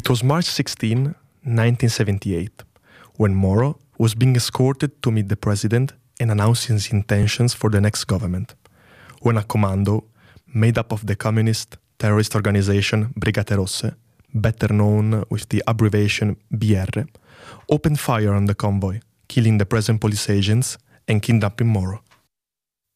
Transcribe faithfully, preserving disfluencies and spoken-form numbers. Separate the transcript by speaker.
Speaker 1: It was March sixteenth, nineteen seventy-eight, when Moro was being escorted to meet the president and announce his intentions for the next government, when a commando made up of the communist terrorist organization Brigate Rosse, better known with the abbreviation B R, opened fire on the convoy, killing the present police agents and kidnapping Moro.